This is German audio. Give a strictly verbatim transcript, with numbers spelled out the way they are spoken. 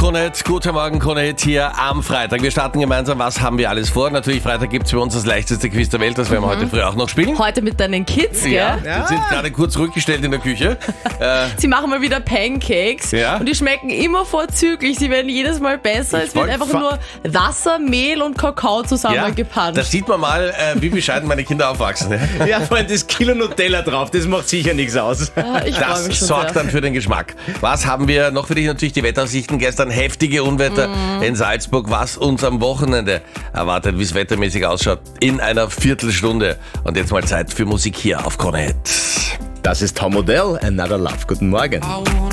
Krone-Hit. Guten Morgen, Krone-Hit hier am Freitag. Wir starten gemeinsam. Was haben wir alles vor? Natürlich, Freitag gibt es bei uns das leichteste Quiz der Welt. Das werden wir mhm. heute früh auch noch spielen. Heute mit deinen Kids, gell? Ja, ja. Die sind gerade kurz rückgestellt in der Küche. äh, Sie machen mal wieder Pancakes ja. und die schmecken immer vorzüglich. Sie werden jedes Mal besser. Ich es wird einfach nur Wasser, Mehl und Kakao zusammengepanscht. Ja, da sieht man mal, äh, wie bescheiden meine Kinder aufwachsen. Ja, ja, vor allem das Kilo Nutella drauf, das macht sicher nichts aus. Ja, ich das mich schon sorgt sehr. dann für den Geschmack. Was haben wir noch für dich? Natürlich die Wetteraussichten. Gestern heftige Unwetter mm. in Salzburg. Was uns am Wochenende erwartet, wie es wettermäßig ausschaut, in einer Viertelstunde. Und jetzt mal Zeit für Musik hier auf Krone-Hit. Das ist Tom Odell, Another Love. Guten Morgen.